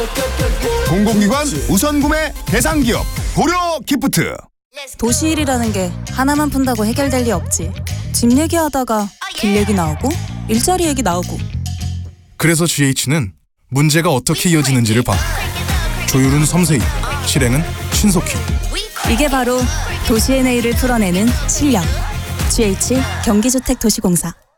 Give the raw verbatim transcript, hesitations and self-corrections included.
공공기관 우선구매 대상기업 고려기프트. 도시일이라는 게 하나만 푼다고 해결될 리 없지. 집 얘기하다가 길 얘기 나오고 일자리 얘기 나오고. 그래서 지에이치는 문제가 어떻게 이어지는지를 봐. 조율은 섬세히, 실행은 신속히. 이게 바로 도시의 내일을 풀어내는 실력. 지에이치 경기주택도시공사.